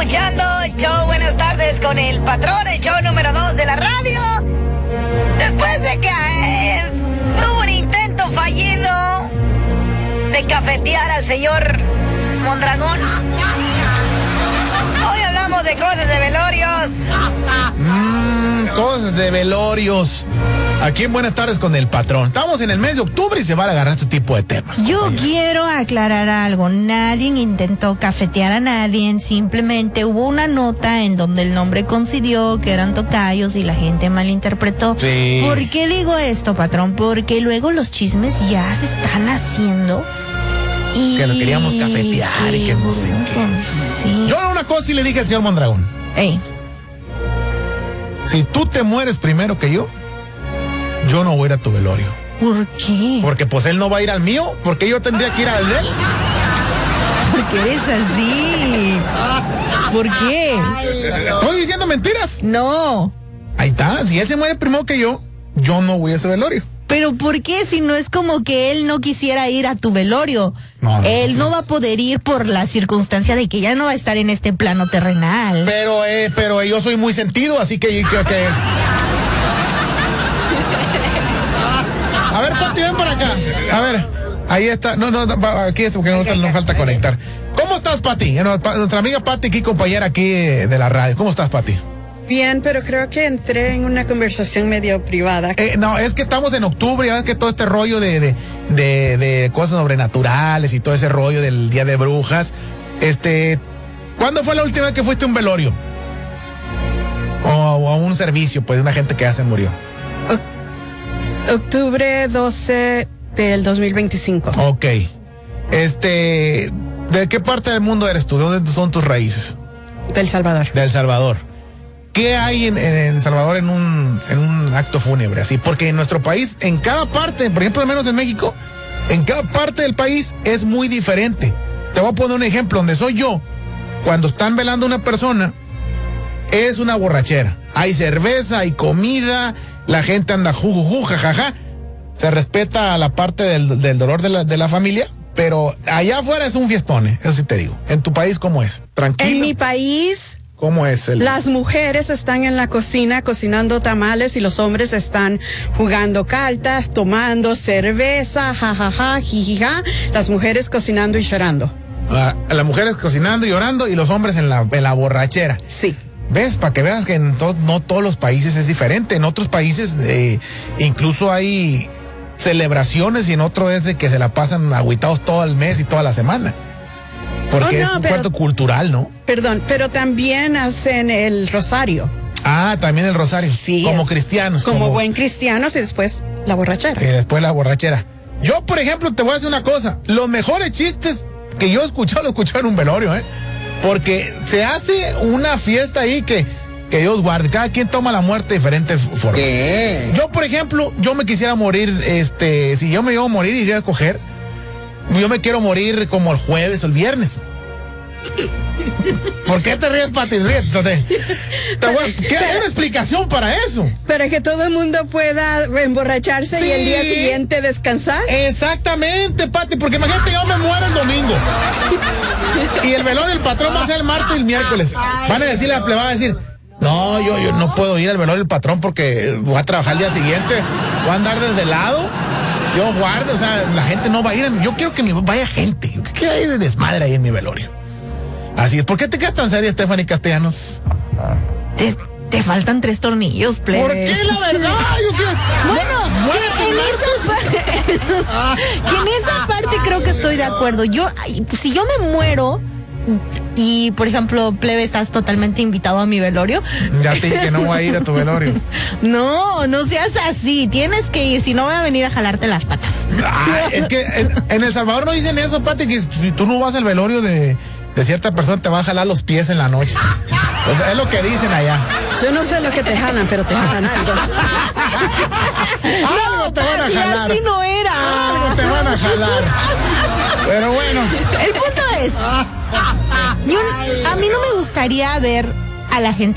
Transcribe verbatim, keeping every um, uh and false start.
escuchando Show Buenas Tardes con el patrón, el show número dos de la radio. Después de que eh, tuvo un intento fallido de cafetear al señor Mondragón, hoy hablamos de cosas de velorios. Mmm, cosas de velorios. Aquí en Buenas Tardes con el patrón. Estamos en el mes de octubre y se van a agarrar este tipo de temas. Yo compañero. quiero aclarar algo. Nadie intentó cafetear a nadie. Simplemente hubo una nota en donde el nombre coincidió que eran tocayos y la gente malinterpretó. Sí. ¿Por qué digo esto, patrón? Porque luego los chismes ya se están haciendo. Y... Que lo queríamos cafetear y que no sé qué. Sí. Yo una cosa sí le dije al señor Mondragón. Ey. Si tú te mueres primero que yo, yo no voy a ir a tu velorio. ¿Por qué? Porque pues él no va a ir al mío, porque yo tendría que ir al de él. Porque eres así. ¿Por qué? ¿Estoy diciendo mentiras? No. Ahí está, si él se muere primero que yo, yo no voy a ese velorio. Pero ¿por qué si no es como que él no quisiera ir a tu velorio? No, no, él sí. no va a poder ir por la circunstancia de que ya no va a estar en este plano terrenal. Pero, eh, pero yo soy muy sentido, así que... que, que... A ver, Pati, ven para acá. A ver, ahí está. No, no, aquí es porque no, nos falta conectar. ¿Cómo estás, Pati? Nuestra amiga Pati, aquí, compañera aquí de la radio. ¿Cómo estás, Pati? Bien, pero creo que entré en una conversación medio privada. Eh, no, es que estamos en octubre, ya ves que todo este rollo de, de, de, de cosas sobrenaturales y todo ese rollo del Día de Brujas. Este, ¿cuándo fue la última vez que fuiste a un velorio? O, o a un servicio, pues, de una gente que ya se murió. Octubre doce del dos mil veinticinco. Ok. Este, ¿de qué parte del mundo eres tú? ¿De dónde son tus raíces? Del Salvador. De El Salvador. ¿Qué hay en, en El Salvador en un, en un acto fúnebre así? Porque en nuestro país, en cada parte, por ejemplo, al menos en México, en cada parte del país es muy diferente. Te voy a poner un ejemplo. Donde soy yo, cuando están velando a una persona, es una borrachera. Hay cerveza, hay comida, la gente anda jujuju, jajaja. Se respeta la parte del, del dolor de la, de la familia, pero allá afuera es un fiestón, ¿eh? Eso sí te digo. ¿En tu país cómo es? ¿Tranquilo? En mi país, ¿cómo es el...? las mujeres están en la cocina cocinando tamales y los hombres están jugando cartas, tomando cerveza, jajaja, jijija. Las mujeres cocinando y llorando. Ah, las mujeres cocinando y llorando y los hombres en la, en la borrachera. Sí. ¿Ves? Para que veas que en to, no todos los países es diferente. En otros países eh, incluso hay celebraciones y en otro es de que se la pasan agüitados todo el mes y toda la semana. Porque Oh, no, es un pero- cuarto cultural, ¿no? Perdón, pero también hacen el rosario. Ah, también el rosario. Sí, como es- cristianos. Como, buen cristianos y después la borrachera. Y después la borrachera. Yo, por ejemplo, te voy a decir una cosa. Los mejores chistes que yo he escuchado, lo he escuchado en un velorio, ¿eh? Porque se hace una fiesta ahí que, que Dios guarde. Cada quien toma la muerte de diferente forma. ¿Qué? Yo, por ejemplo, yo me quisiera morir, este, si yo me iba a morir y iría a coger, yo me quiero morir como el jueves o el viernes. ¿Por qué te ríes, Pati? Ríes, te, te voy a- ¿qué? Hay una explicación para eso. Para que todo el mundo pueda emborracharse Sí. y el día siguiente descansar. Exactamente, Pati, porque imagínate, yo me muero el domingo. Y el velorio, el patrón va a ser el martes y el miércoles. Van a decirle a la plebada, a decir, no, yo, yo no puedo ir al velorio del patrón porque voy a trabajar el día siguiente, voy a andar desde el lado. Yo guardo, o sea, la gente no va a ir. Yo quiero que mi, vaya gente. ¿Qué hay de desmadre ahí en mi velorio? Así es. ¿Por qué te quedas tan seria, Stephanie Castellanos? Te, te faltan tres tornillos, plebe. ¿Por qué la verdad? Yo quiero... Bueno, Muérete, que en, esa parte, que en esa parte creo que estoy de acuerdo. Yo, ay, si yo me muero y, por ejemplo, plebe, estás totalmente invitado a mi velorio. Ya te dije que no voy a ir a tu velorio. No, no seas así. Tienes que ir, si no voy a venir a jalarte las patas. Ah, es que en, en El Salvador no dicen eso, Pati, que si tú no vas al velorio de, de cierta persona te va a jalar los pies en la noche. O sea, es lo que dicen allá. Yo no sé lo que te jalan, pero te jalan algo. Algo te van a Pati, jalar. así no era. Algo te van a jalar. Pero bueno. El punto es, yo- a mí no me gustaría ver a la gente